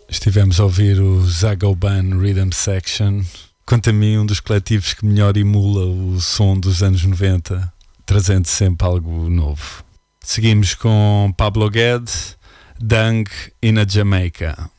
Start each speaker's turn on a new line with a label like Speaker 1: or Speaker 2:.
Speaker 1: Estivemos a ouvir o Zagoban Rhythm Section, quanto a mim um dos coletivos que melhor emula o som dos anos 90, trazendo sempre algo novo. Seguimos com Pablo Gued, Dung in a Jamaica.